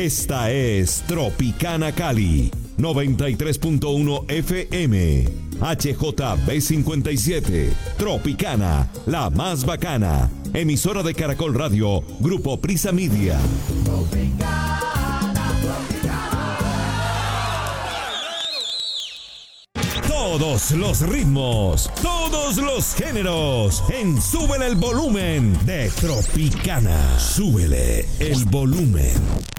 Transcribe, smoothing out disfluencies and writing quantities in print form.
Esta es Tropicana Cali, 93.1 FM, HJB57, Tropicana, la más bacana, emisora de Caracol Radio, Grupo Prisa Media. Todos los ritmos, todos los géneros, en Súbele el Volumen de Tropicana. Súbele el volumen.